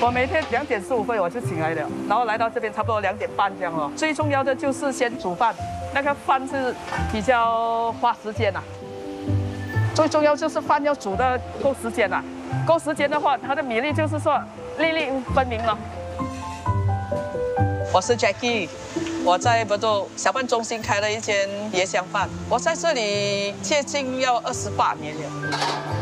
我每天2点15分我就醒来了，然后来到这边差不多2点半这样哦。最重要的就是先煮饭，那个饭是比较花时间呐。最重要就是饭要煮的够时间呐，够时间的话，它的米粒就是说粒粒分明了。我是 Jackie， 我在博多小贩中心开了一间椰香饭，我在这里接近要28年了。